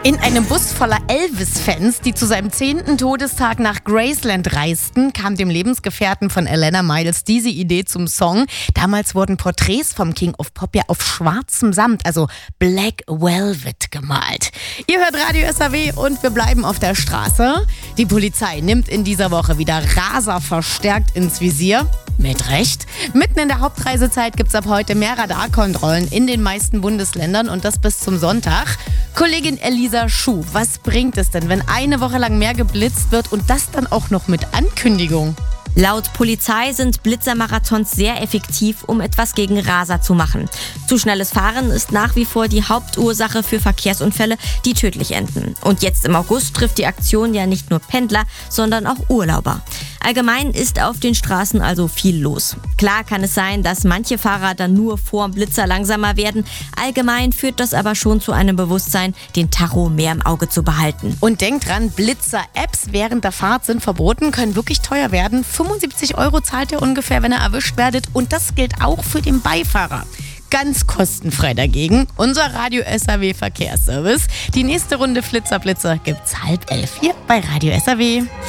In einem Bus voller Elvis-Fans, die zu seinem 10. Todestag nach Graceland reisten, kam dem Lebensgefährten von Alannah Myles diese Idee zum Song. Damals wurden Porträts vom King of Pop ja auf schwarzem Samt, also Black Velvet, gemalt. Ihr hört Radio SAW und wir bleiben auf der Straße. Die Polizei nimmt in dieser Woche wieder Raser verstärkt ins Visier. Mit Recht. Mitten in der Hauptreisezeit gibt es ab heute mehr Radarkontrollen in den meisten Bundesländern und das bis zum Sonntag. Kollegin Elisa Schuh, was bringt es denn, wenn eine Woche lang mehr geblitzt wird und das dann auch noch mit Ankündigung? Laut Polizei sind Blitzermarathons sehr effektiv, um etwas gegen Raser zu machen. Zu schnelles Fahren ist nach wie vor die Hauptursache für Verkehrsunfälle, die tödlich enden. Und jetzt im August trifft die Aktion ja nicht nur Pendler, sondern auch Urlauber. Allgemein ist auf den Straßen also viel los. Klar kann es sein, dass manche Fahrer dann nur vorm Blitzer langsamer werden. Allgemein führt das aber schon zu einem Bewusstsein, den Tacho mehr im Auge zu behalten. Und denkt dran, Blitzer-Apps während der Fahrt sind verboten, können wirklich teuer werden. 75 € zahlt ihr ungefähr, wenn ihr erwischt werdet. Und das gilt auch für den Beifahrer. Ganz kostenfrei dagegen unser Radio SAW Verkehrsservice. Die nächste Runde Flitzer gibt's 10:30 hier bei Radio SAW.